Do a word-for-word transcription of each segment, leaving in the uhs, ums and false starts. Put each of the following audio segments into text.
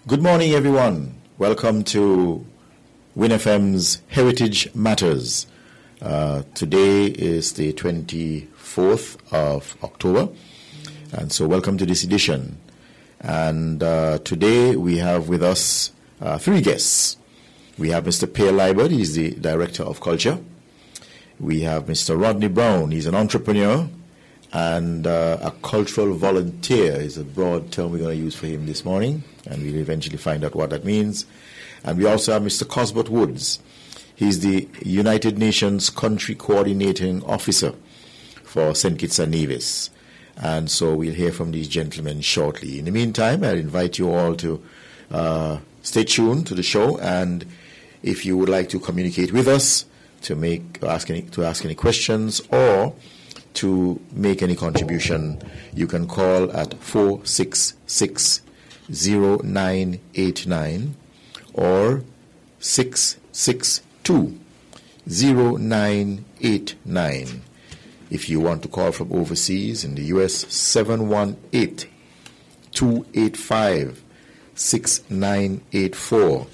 Good morning, everyone. Welcome to Win F M's Heritage Matters. Uh, today is the twenty-fourth of October, and so welcome to this edition. And uh, today we have with us uh, three guests. We have Mister Pierre Liebert, he's the Director of Culture. We have Mister Rodney Brown, he's an entrepreneur and uh, a cultural volunteer is a broad term we're going to use for him this morning, and we'll eventually find out what that means. And we also have Mister Cosbert Woods. He's the United Nations Country Coordinating Officer for Saint Kitts and Nevis. And so we'll hear from these gentlemen shortly. In the meantime, I'll invite you all to uh, stay tuned to the show, and if you would like to communicate with us, to make ask any to ask any questions or to make any contribution, you can call at four six six, zero nine eight nine or six six two, zero nine eight nine. If you want to call from overseas in the U S, seven one eight, two eight five, six nine eight four.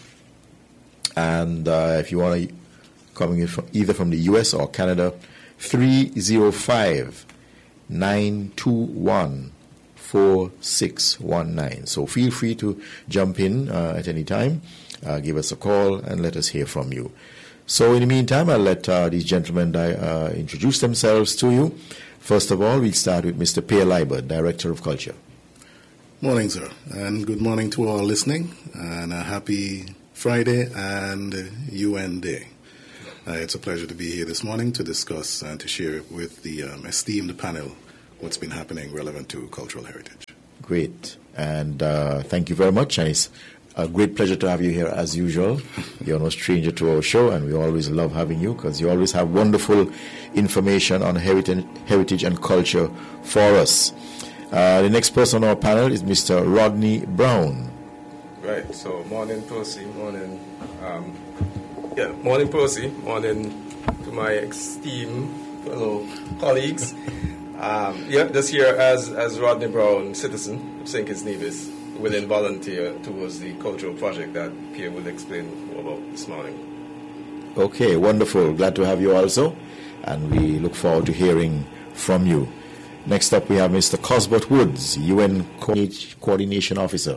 And uh, if you want to coming in from either from the U S or Canada, three zero five, nine two one, four six one nine. So feel free to jump in uh, at any time, uh, give us a call, and let us hear from you. So in the meantime, I'll let uh, these gentlemen di- uh, introduce themselves to you. First of all, we'll start with Mister Pierre Liebert, Director of Culture. Morning, sir, and good morning to all listening, and a happy Friday and U N Day. Uh, it's a pleasure to be here this morning to discuss and to share with the um, esteemed panel what's been happening relevant to cultural heritage. Great. And uh, thank you very much. And it's a great pleasure to have you here as usual. You're no stranger to our show, and we always love having you because you always have wonderful information on heritage, heritage and culture for us. Uh, the next person on our panel is Mister Rodney Brown. Right. So morning, Percy. Morning. Um, Yeah, morning, Percy. Morning to my esteemed fellow colleagues. Um, yeah, this year as as Rodney Brown, citizen of Saint Kitts Nevis, willing volunteer towards the cultural project that Pierre will explain more about this morning. Okay, wonderful. Glad to have you also, and we look forward to hearing from you. Next up, we have Mister Cosbert Woods, U N Coordination Officer.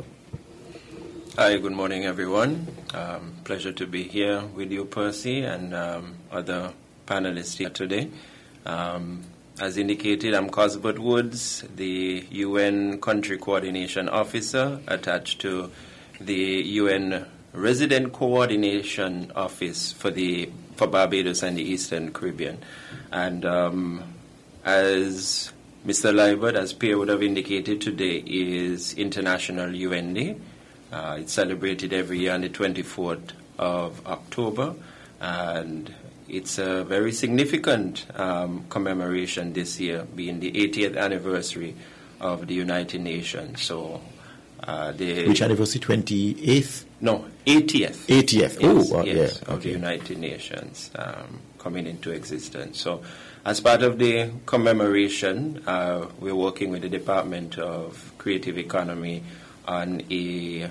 Hi, good morning, everyone. Um, pleasure to be here with you, Percy, and um, other panelists here today. Um, as indicated, I'm Cosbert Woods, the U N Country Coordination Officer attached to the U N Resident Coordination Office for the for Barbados and the Eastern Caribbean. And um, as Mister Liebert, as Pierre would have indicated, today is International U N Day. Uh, it's celebrated every year on the twenty-fourth of October, and it's a very significant um, commemoration this year, being the eightieth anniversary of the United Nations. So, uh, the Which anniversary? twenty-eighth? No, eightieth. eightieth. Yes, oh, uh, yes, yeah. of Okay. the United Nations um, coming into existence. So, as part of the commemoration, uh, we're working with the Department of Creative Economy on a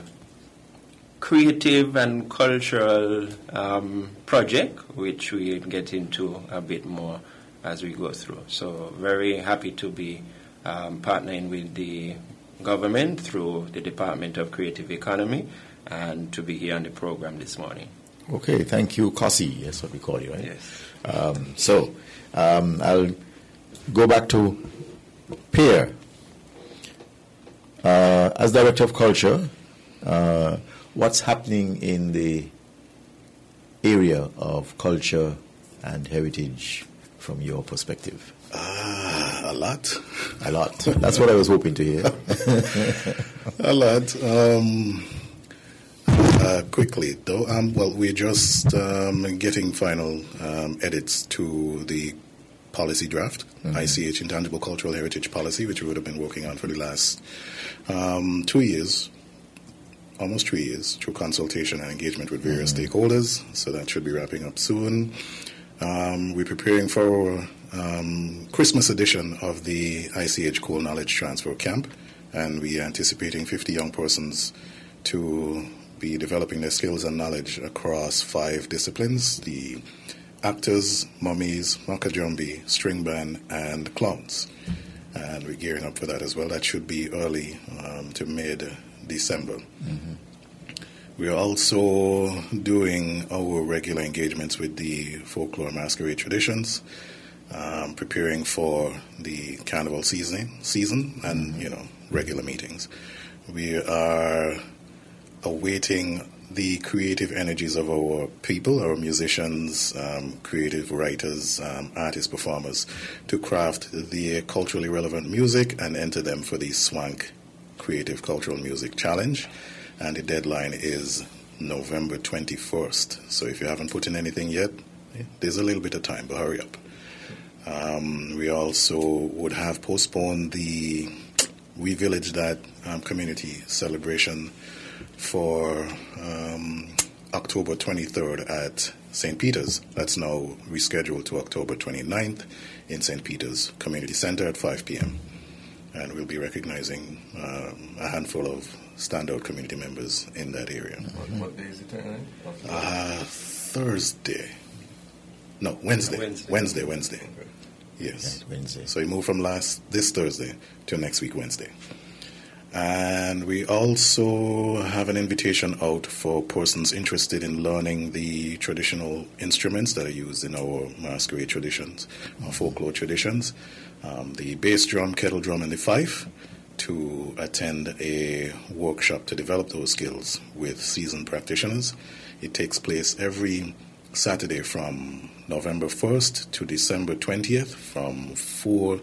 creative and cultural um, project, which we'll get into a bit more as we go through. So very happy to be um, partnering with the government through the Department of Creative Economy and to be here on the program this morning. Okay, thank you, Cossy. That's what we call you, right? Yes. Um, so um, I'll go back to Pierre. Uh, as Director of Culture, uh, what's happening in the area of culture and heritage from your perspective? Ah, a lot. A lot. That's what I was hoping to hear. A lot. Um, uh, quickly, though, um, well, we're just um, getting final um, edits to the policy draft, mm-hmm. I C H, Intangible Cultural Heritage Policy, which we would have been working on for the last um, two years, almost three years, through consultation and engagement with various mm-hmm. stakeholders. So that should be wrapping up soon. Um, we're preparing for um, Christmas edition of the I C H Coal Knowledge Transfer Camp, and we are anticipating fifty young persons to be developing their skills and knowledge across five disciplines: the actors, mummies, makajombi, string band, and clowns. And we're gearing up for that as well. That should be early um, to mid-December. Mm-hmm. We're also doing our regular engagements with the folklore masquerade traditions, um, preparing for the carnival season, season and, you know, regular meetings. We are awaiting the creative energies of our people, our musicians, um, creative writers, um, artists, performers, to craft the culturally relevant music and enter them for the Swank Creative Cultural Music Challenge. And the deadline is November twenty-first. So if you haven't put in anything yet, there's a little bit of time, but hurry up. Um, we also would have postponed the We Village That um, community celebration for um, October twenty-third at Saint Peter's. That's now rescheduled to October twenty-ninth in Saint Peter's Community Center at five p.m. And we'll be recognizing um, a handful of standout community members in that area. What, what day is it? Uh, Thursday. No, Wednesday. Wednesday. Wednesday, Wednesday. Okay. Yes. Right, Wednesday. So we move from last this Thursday to next week, Wednesday. And we also have an invitation out for persons interested in learning the traditional instruments that are used in our masquerade traditions, our folklore traditions, um, the bass drum, kettle drum, and the fife, to attend a workshop to develop those skills with seasoned practitioners. It takes place every Saturday from November first to December twentieth from four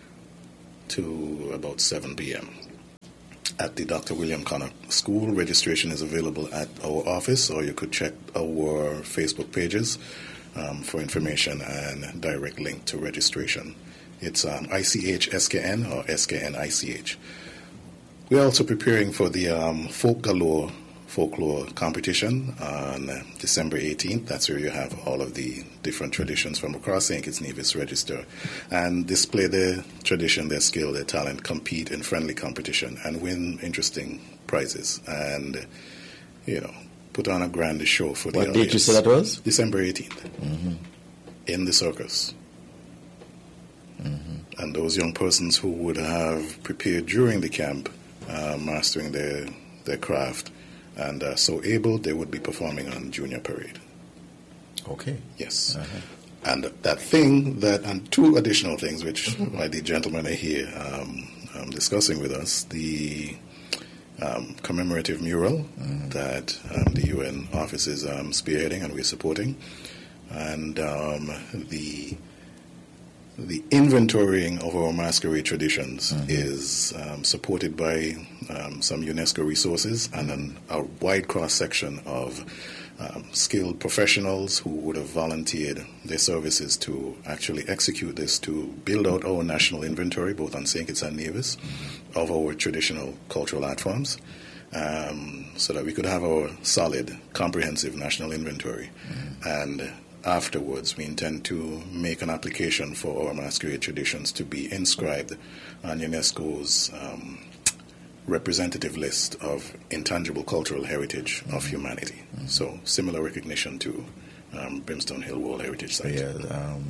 to about seven p.m. at the Doctor William Connor School. Registration is available at our office, or you could check our Facebook pages um, for information and direct link to registration. It's um, I C H S K N or S K N I C H. We're also preparing for the um, Folk Galore folklore competition on uh, December eighteenth. That's where you have all of the different traditions from across Saint Kitts Nevis register and display their tradition, their skill, their talent, compete in friendly competition and win interesting prizes and, you know, put on a grand show for the What audience. date you said that was? December eighteenth. Mm-hmm. In the circus. Mm-hmm. And those young persons who would have prepared during the camp, uh, mastering their, their craft, and uh, so able, they would be performing on Junior Parade. Okay. Yes. Uh-huh. And that thing, that and two additional things, which my the gentlemen are here um, um, discussing with us, the um, commemorative mural mm-hmm. that um, the U N office is um, spearheading and we're supporting, and um, the the inventorying of our masquerade traditions mm-hmm. is um, supported by um, some UNESCO resources and an, a wide cross-section of um, skilled professionals who would have volunteered their services to actually execute this, to build out our national inventory, both on Saint Kitts and Nevis, mm-hmm. of our traditional cultural art forms, um, so that we could have our solid, comprehensive national inventory. Mm-hmm. And afterwards, we intend to make an application for our masquerade traditions to be inscribed on UNESCO's um, representative list of intangible cultural heritage mm-hmm. of humanity. Mm-hmm. So, similar recognition to um, Brimstone Hill World Heritage Site. Yeah. Um,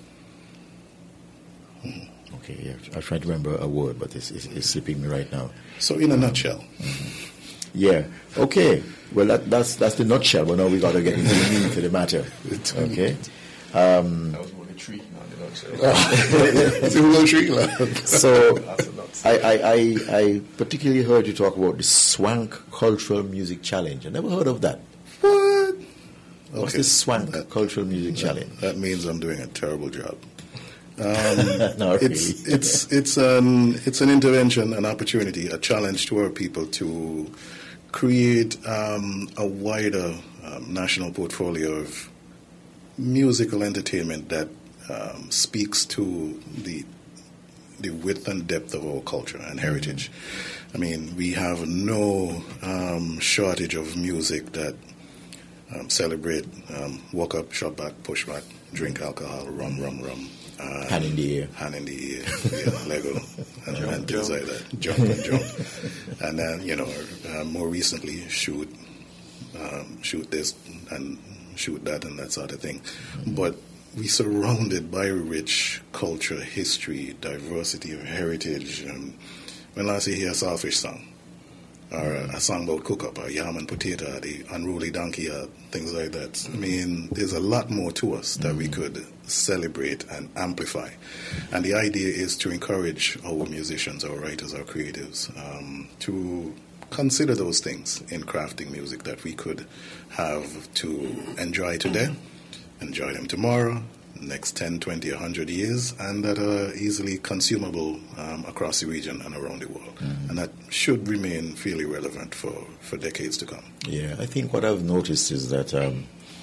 mm-hmm. Okay. Yeah. I'm trying to remember a word, but it's, it's, it's slipping me right now. So, in a nutshell. Mm-hmm. Yeah. Okay. Well, that, that's that's the nutshell. But now we got to get into the meat of the matter. Okay. Um, that was more the tree, not the nutshell. It's a whole tree. So, I, I, I, I particularly heard you talk about the Swank Cultural Music Challenge. I never heard of that. What? What's Okay. the Swank That- Cultural Music that, Challenge? That means I'm doing a terrible job. Um, Not it's really. it's it's an it's an intervention, an opportunity, a challenge to our people to create um, a wider um, national portfolio of musical entertainment that um, speaks to the the width and depth of our culture and heritage. I mean, we have no um, shortage of music that um, celebrate um, walk up, shop back, push back, drink alcohol, rum, rum, rum. Um, hand in the air. Hand in the air, yeah, Lego, and, jump, and things jump. like that. Jump and jump. And then, you know, uh, more recently, shoot, um, shoot this and shoot that and that sort of thing. Mm-hmm. But we're surrounded by rich culture, history, diversity of heritage. Um, when last you hear a Saltfish song, or a, a song about cook-up, or yam and potato, the unruly donkey, or things like that. I mean, there's a lot more to us that mm-hmm. we could celebrate and amplify. And the idea is to encourage our musicians, our writers, our creatives, um, to consider those things in crafting music that we could have to enjoy today, enjoy them tomorrow, next ten, twenty, one hundred years, and that are easily consumable um, across the region and around the world. Mm-hmm. And that should remain fairly relevant for, for decades to come. Yeah, I think what I've noticed is that um,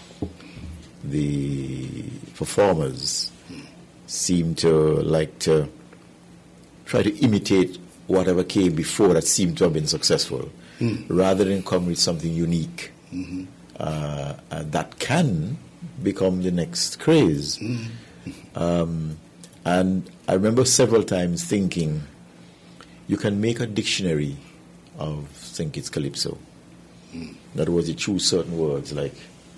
the performers mm. seem to like to try to imitate whatever came before that seemed to have been successful, mm. rather than come with something unique. Mm-hmm. Uh, and that can become the next craze. Mm-hmm. Um, and I remember several times thinking, you can make a dictionary of Saint Kitts Calypso. Mm. In other words, you choose certain words like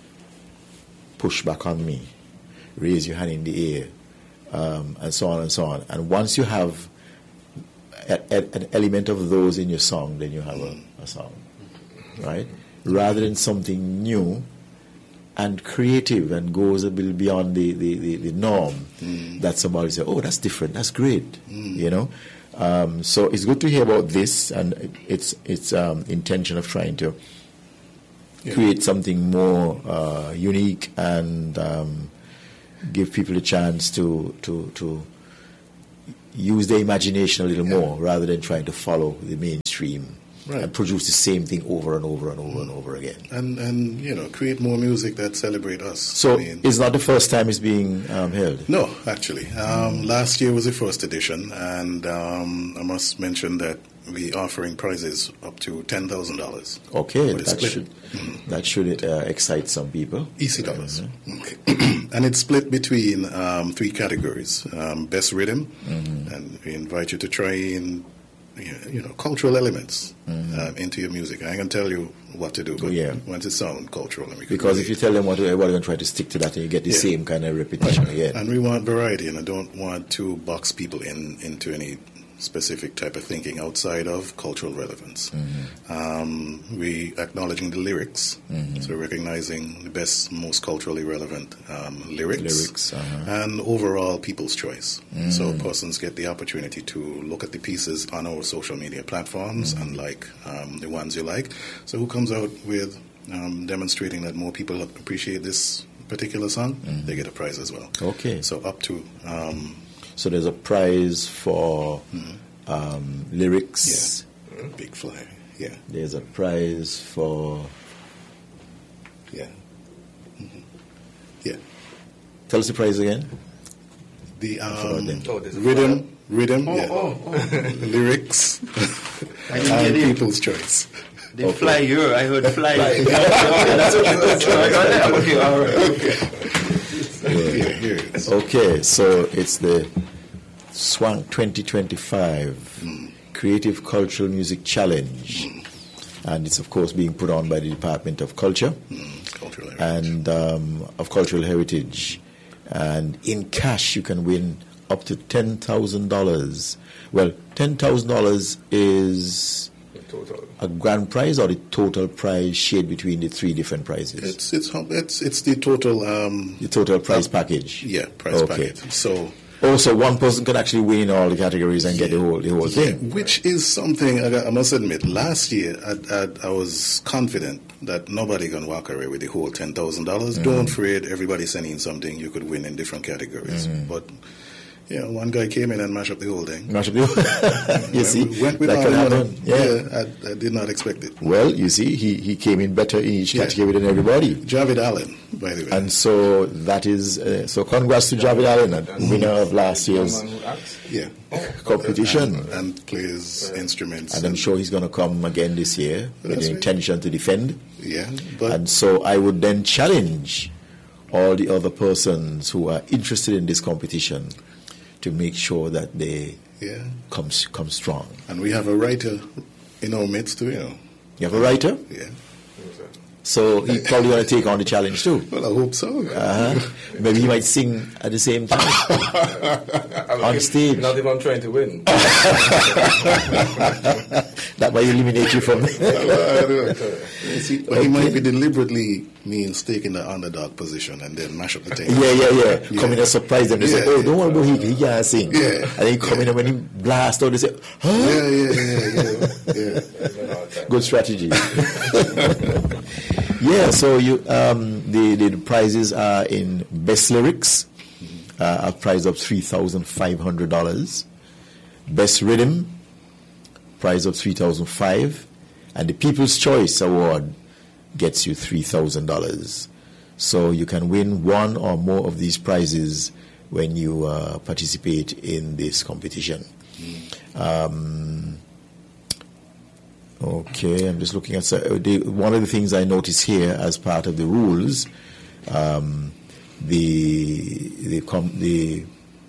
push back on me, raise your hand in the air, um, and so on and so on. And once you have a, a, an element of those in your song, then you have a, a song, right? Rather than something new and creative and goes a bit beyond the, the, the, the norm, mm. that somebody say, oh, that's different, that's great, mm. you know? Um, so it's good to hear about this, and it's it's um, intention of trying to yeah. create something more uh, unique and um, give people a chance to to to use their imagination a little yeah. more, rather than trying to follow the mainstream. Right. And produce the same thing over and over and over mm. and over again. And, and, you know, create more music that celebrate us. So I mean, it's not the first time it's being um, held? No, actually. Um, mm. Last year was the first edition, and um, I must mention that we're offering prizes up to ten thousand dollars. Okay, that should, mm. that should uh, excite some people. Easy dollars. Mm-hmm. Okay. And it's split between um, three categories. Um, best rhythm, mm-hmm. and we invite you to try and you know, cultural elements mm-hmm. um, into your music. I can tell you what to do, but yeah. once it sounds cultural. And we because if you tell them what to do, everybody's going to try to stick to that, and you get the yeah. same kind of repetition right. again. And we want variety, and I don't want to box people in into any specific type of thinking outside of cultural relevance. Mm-hmm. Um, we acknowledging the lyrics, mm-hmm. so recognizing the best, most culturally relevant um, lyrics, lyrics uh-huh. and overall people's choice. Mm-hmm. So persons get the opportunity to look at the pieces on our social media platforms mm-hmm. and like um, the ones you like. So who comes out with um, demonstrating that more people appreciate this particular song, mm-hmm. they get a prize as well. Okay. So up to... Um, So there's a prize for mm-hmm. um, lyrics. Yeah. Mm-hmm. Big fly. Yeah. There's a prize for. Yeah. Mm-hmm. Yeah. Tell us the prize again. The um, oh, rhythm, rhythm, oh, yeah. oh, oh. lyrics, and people's choice. The okay. fly here, I heard fly. fly. That's what you heard. Okay, all right. Okay. Yeah, yeah, here it is. Okay, so it's the Swank twenty twenty-five mm. Creative Cultural Music Challenge, mm. and it's of course being put on by the Department of Culture mm. Cultural and um, of Cultural Heritage, and in cash you can win up to ten thousand dollars. Well, ten thousand dollars is total. A grand prize, or the total prize shared between the three different prizes? It's it's it's it's the total um, the total prize uh, package. Yeah, prize okay. package. So also one person can actually win in all the categories and yeah, get the whole the whole yeah, thing. Which is something I, I must admit. Last year, I, I, I was confident that nobody can walk away with the whole ten thousand dollars. Mm-hmm. Don't afraid. Everybody's sending something you could win in different categories, mm-hmm. but. Yeah, one guy came in and mashed up the whole thing. Mashed up the whole You see, we went with that all could happen. Yeah, yeah I, I did not expect it. Well, you see, he, he came in better in each category yeah. than everybody. Javid Allen, by the way. And so that is, uh, so congrats to Javid Allen, a winner of last year's yeah. competition. And, and plays uh, instruments. And, and I'm sure he's going to come again this year with the right. intention to defend. Yeah. But and so I would then challenge all the other persons who are interested in this competition to make sure that they Yeah. come, come strong. And we have a writer in our midst too, you know. You have a writer? Yeah. So he probably want to take on the challenge too. Well, I hope so. Uh-huh. Maybe he might sing at the same time on stage. Not if I'm trying to win. That might eliminate you from. See, but he might be deliberately means taking the underdog position and then mash up the table. Yeah, yeah, yeah. Yeah. Come in and surprise them. They say, Yeah, "Oh, yeah. don't worry about him. He can't sing." Yeah. And then he come in and when he blast out, they say, "Huh?" Yeah, yeah, yeah, yeah, yeah. Good strategy. Yeah. So you, um, the, the prizes are in best lyrics, uh, a prize of three thousand five hundred dollars. Best rhythm, prize of three thousand five, and the People's Choice Award gets you three thousand dollars. So you can win one or more of these prizes when you uh, participate in this competition. Um, okay, I'm just looking at so the, one of the things I notice here as part of the rules. Um, the the com, the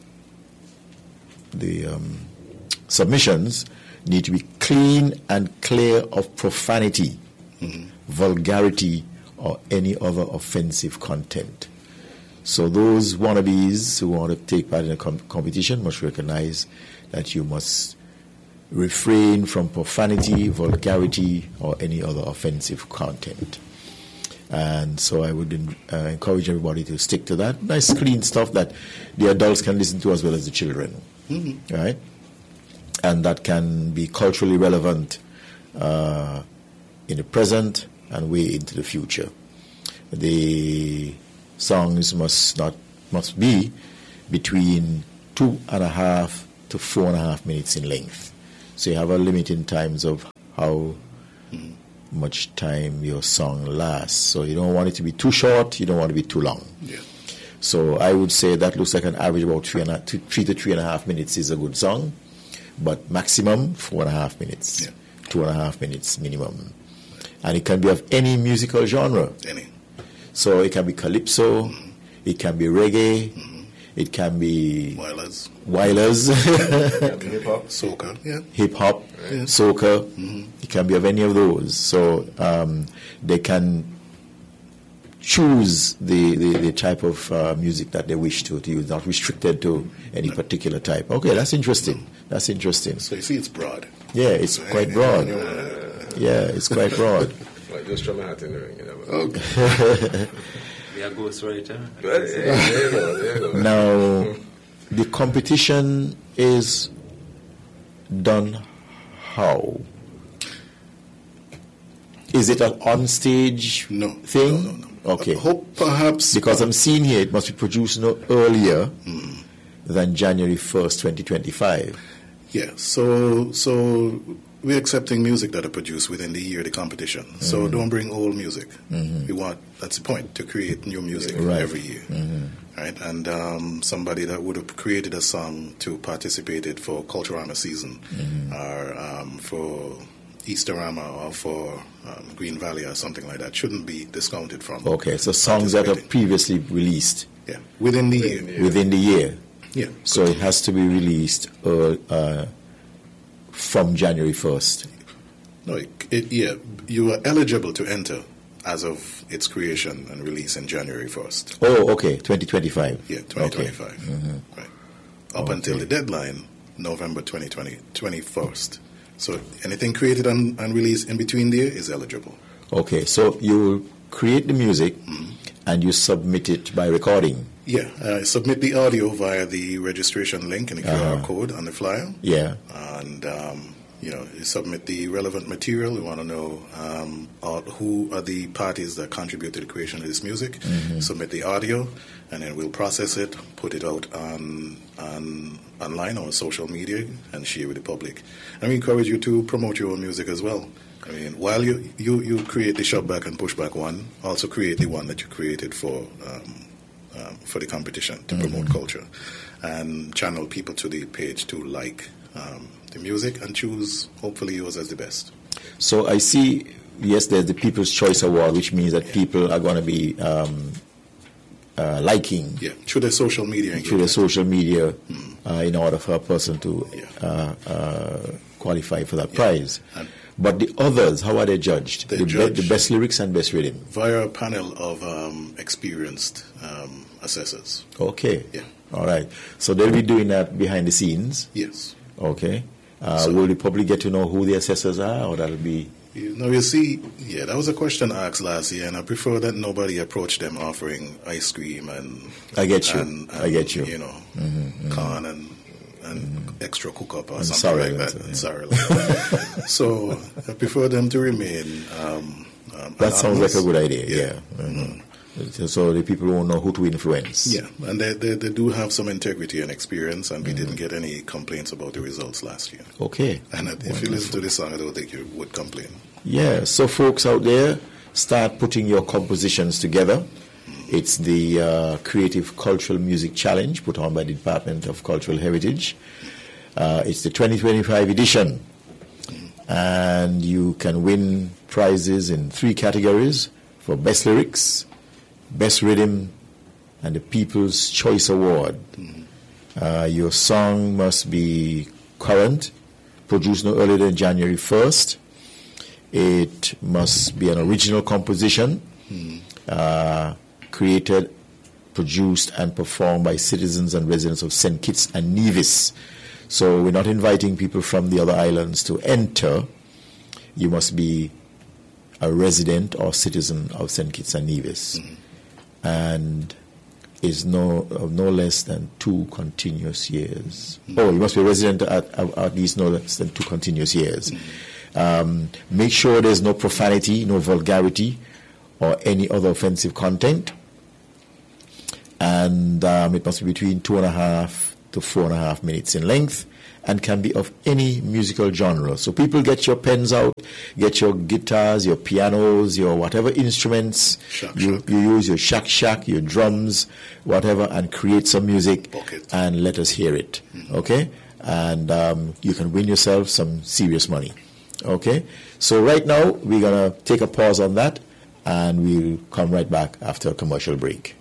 the um, submissions need to be clean and clear of profanity, mm-hmm. vulgarity, or any other offensive content. So those wannabes who want to take part in a com- competition must recognize that you must refrain from profanity, vulgarity, or any other offensive content. And so I would uh, encourage everybody to stick to that. Nice, clean stuff that the adults can listen to as well as the children. Mm-hmm. Right? And that can be culturally relevant uh, in the present and way into the future. The songs must not must be between two and a half to four and a half minutes in length. So you have a limit in times of how mm. much time your song lasts. So you don't want it to be too short, you don't want it to be too long. Yeah. So I would say that looks like an average about three, and a, two, three to three and a half minutes is a good song, but maximum four and a half minutes, yeah. two and a half minutes minimum. And it can be of any musical genre. Any. So it can be calypso, mm-hmm. it can be reggae, mm-hmm. it can be Wailers, Wailers, hip hop, soca, yeah, hip hop, yeah. soca. Mm-hmm. It can be of any of those. So um, they can choose the, the, the type of uh, music that they wish to, to use, not restricted to any particular type. Okay, that's interesting. That's interesting. So you see, it's broad. Yeah, it's quite broad. Yeah, it's quite broad. Like just throw my hat in the ring, you know. Okay. We are ghostwriter. There you go, there you go. Now, the competition is done how? Is it an on-stage no, thing? No, no, no. Okay. I hope perhaps because I'm seeing here it must be produced no earlier mm. than January first, twenty twenty-five. Yeah. So so we're accepting music that are produced within the year of the competition. Mm-hmm. So don't bring old music. Mm-hmm. We want, that's the point, to create new music right. every year. Mm-hmm. Right? And um, somebody that would have created a song to participate in for Culturama season mm-hmm. or um, for Easterama or for um, Green Valley or something like that shouldn't be discounted from. Okay, so songs that are previously released. Yeah, within the within year. The within the year. Yeah. So it has to be released uh, uh, from January first. No, it, it, yeah, you are eligible to enter as of its creation and release in January first. Oh, okay, twenty twenty-five. Yeah, twenty twenty-five. Okay. Mm-hmm. Right. Up okay. until the deadline, November twenty twenty, twenty-first. So anything created and, and released in between there is eligible. Okay, so you create the music mm-hmm. and you submit it by recording. Yeah, uh, submit the audio via the registration link and the uh-huh. Q R code on the flyer. Yeah. And, um, you know, you submit the relevant material. We want to know um, all, who are the parties that contribute to the creation of this music. Mm-hmm. Submit the audio, and then we'll process it, put it out on, on online or social media, and share with the public. And we encourage you to promote your own music as well. I mean, while you, you, you create the Shopback and Pushback one, also create the one that you created for um, um, for the competition to mm-hmm. promote culture, and channel people to the page to like um, the music and choose, hopefully, yours as the best. So I see, yes, there's the People's Choice Award, which means that yeah. people are going to be um, uh, liking. Yeah, through the social media engagement. Through the social media, mm. uh, in order for a person to yeah. uh, uh, qualify for that yeah. prize. And but the others, how are they judged? They the, judged be, the best lyrics and best rhythm? Via a panel of um, experienced um, assessors. Okay. Yeah. All right. So they'll be doing that behind the scenes? Yes. Okay. Uh, so, will the public get to know who the assessors are, or that'll be... You know, you see, yeah, that was a question asked last year, and I prefer that nobody approach them offering ice cream and... I get you. And, and, I get you. You know, mm-hmm, mm-hmm. corn and, and mm-hmm. extra cook-up or and something sorry, like that. Yeah. And sorry. Like so I prefer them to remain um, um, That sounds like a good idea, yeah. yeah. Mm-hmm. So the people won't know who to influence. Yeah, and they, they, they do have some integrity and experience, and we mm-hmm. didn't get any complaints about the results last year. Okay. And if Wonderful. you listen to the song, I don't think you would complain. Yeah, so folks out there, start putting your compositions together. Mm-hmm. It's the uh, Creative Cultural Music Challenge put on by the Department of Cultural Heritage. Uh, it's the twenty twenty-five edition. Mm-hmm. And you can win prizes in three categories for Best Lyrics, Best Rhythm, and the People's Choice Award. Mm-hmm. Uh, your song must be current, produced no earlier than January first. It must be an original composition, mm-hmm. uh, created, produced, and performed by citizens and residents of Saint Kitts and Nevis. So we're not inviting people from the other islands to enter. You must be a resident or citizen of Saint Kitts and Nevis. Mm-hmm. And is no of no less than two continuous years. Mm-hmm. Oh, you must be a resident at, at, at least no less than two continuous years. Mm-hmm. Um, make sure there's no profanity, no vulgarity, or any other offensive content. And um, it must be between two and a half to four and a half minutes in length, and can be of any musical genre. So people, get your pens out, get your guitars, your pianos, your whatever instruments shack, you, shack. you use, your shack shack, your drums, whatever, and create some music. Pocket. And let us hear it. Mm-hmm. Okay? And um, you can win yourself some serious money. Okay? So right now, we're going to take a pause on that, and we'll come right back after a commercial break.